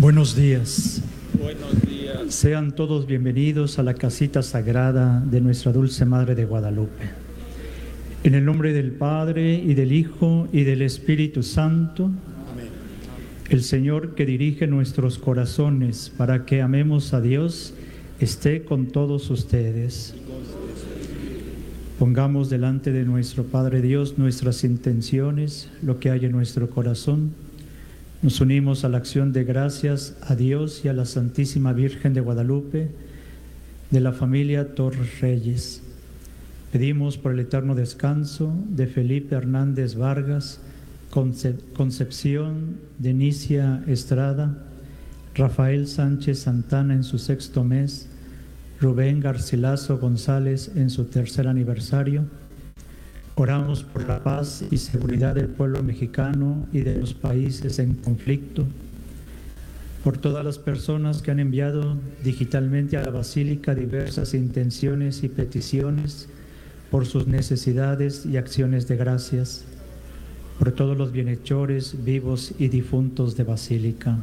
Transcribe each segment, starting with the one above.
Buenos días. Buenos días. Sean todos bienvenidos a la casita sagrada de nuestra Dulce Madre de Guadalupe. En el nombre del Padre, y del Hijo, y del Espíritu Santo. Amén. El Señor que dirige nuestros corazones para que amemos a Dios, esté con todos ustedes. Pongamos delante de nuestro Padre Dios nuestras intenciones, lo que hay en nuestro corazón. Nos unimos a la acción de gracias a Dios y a la Santísima Virgen de Guadalupe, de la familia Torres Reyes. Pedimos por el eterno descanso de Felipe Hernández Vargas, Concepción Denicia Estrada, Rafael Sánchez Santana en su 6º mes, Rubén Garcilaso González en su 3er aniversario. Oramos por la paz y seguridad del pueblo mexicano y de los países en conflicto, por todas las personas que han enviado digitalmente a la Basílica diversas intenciones y peticiones, por sus necesidades y acciones de gracias, por todos los bienhechores vivos y difuntos de Basílica.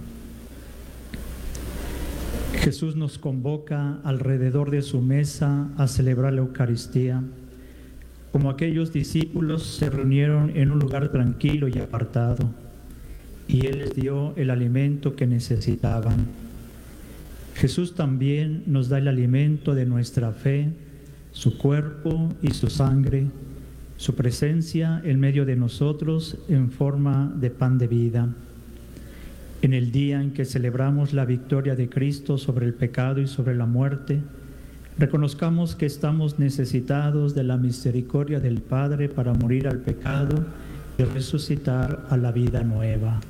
Jesús nos convoca alrededor de su mesa a celebrar la Eucaristía. Como aquellos discípulos se reunieron en un lugar tranquilo y apartado, y Él les dio el alimento que necesitaban. Jesús también nos da el alimento de nuestra fe, su cuerpo y su sangre, su presencia en medio de nosotros en forma de pan de vida. En el día en que celebramos la victoria de Cristo sobre el pecado y sobre la muerte, reconozcamos que estamos necesitados de la misericordia del Padre para morir al pecado y resucitar a la vida nueva.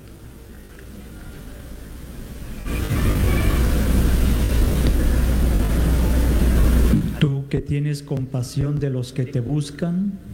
Tú que tienes compasión de los que te buscan,